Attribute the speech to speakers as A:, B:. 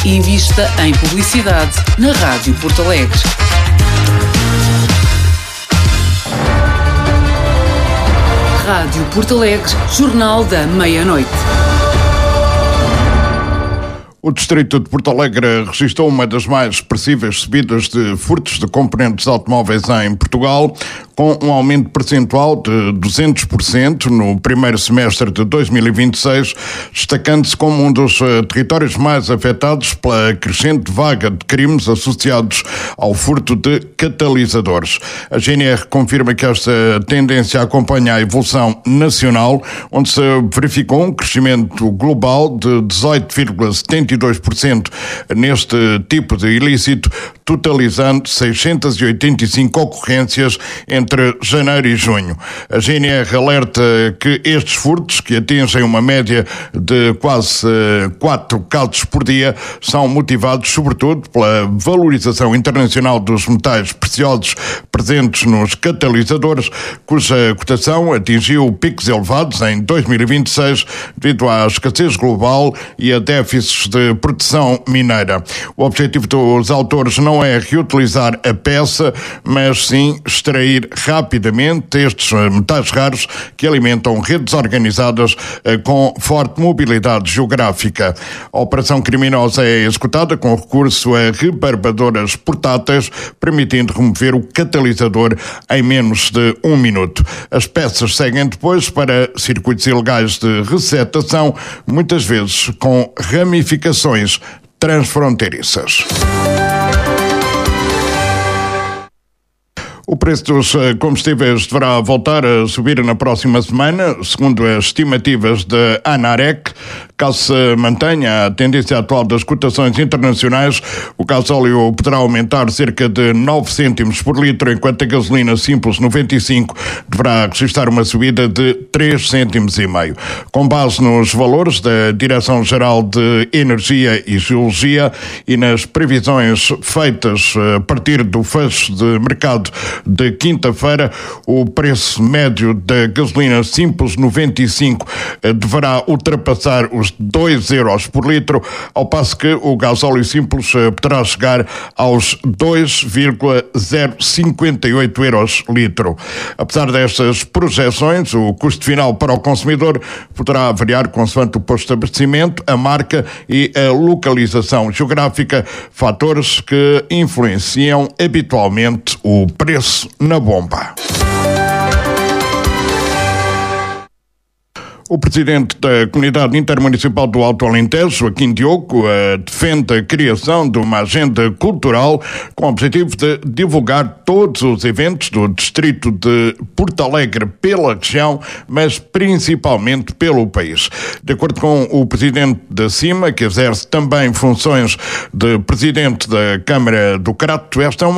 A: Invista em publicidade na Rádio Porto Alegre. Rádio Porto Alegre, Jornal da Meia-Noite.
B: O Distrito de Porto Alegre registrou uma das mais expressivas subidas de furtos de componentes de automóveis em Portugal, com um aumento percentual de 200% no primeiro semestre de 2026, destacando-se como um dos territórios mais afetados pela crescente vaga de crimes associados ao furto de catalisadores. A GNR confirma que esta tendência acompanha a evolução nacional, onde se verificou um crescimento global de 18,72% neste tipo de ilícito, totalizando 685 ocorrências entre janeiro e junho. A GNR alerta que estes furtos, que atingem uma média de quase 4 casos por dia, são motivados sobretudo pela valorização internacional dos metais preciosos presentes nos catalisadores, cuja cotação atingiu picos elevados em 2026 devido à escassez global e a déficits de produção mineira. O objetivo dos autores não é reutilizar a peça, mas sim extrair rapidamente estes metais raros que alimentam redes organizadas com forte mobilidade geográfica. A operação criminosa é executada com recurso a rebarbadoras portáteis, permitindo remover o catalisador em menos de 1 minuto. As peças seguem depois para circuitos ilegais de receptação, muitas vezes com ramificações transfronteiriças. O preço dos combustíveis deverá voltar a subir na próxima semana, segundo as estimativas da ANAREC. Caso se mantenha a tendência atual das cotações internacionais, o gasóleo poderá aumentar cerca de 9 cêntimos por litro, enquanto a gasolina simples 95 deverá registrar uma subida de 3 cêntimos e meio. Com base nos valores da Direção-Geral de Energia e Geologia e nas previsões feitas a partir do fecho de mercado de quinta-feira, o preço médio da gasolina simples 95 deverá ultrapassar os 2 euros por litro, ao passo que o gasóleo simples poderá chegar aos 2,058 euros litro. Apesar destas projeções, o custo final para o consumidor poderá variar consoante o posto de abastecimento, a marca e a localização geográfica, fatores que influenciam habitualmente o preço na bomba. O presidente da Comunidade Intermunicipal do Alto Alentejo, Joaquim Diogo, defende a criação de uma agenda cultural com o objetivo de divulgar todos os eventos do distrito de Porto Alegre pela região, mas principalmente pelo país. De acordo com o presidente da CIMA, que exerce também funções de presidente da Câmara do Crato, esta é uma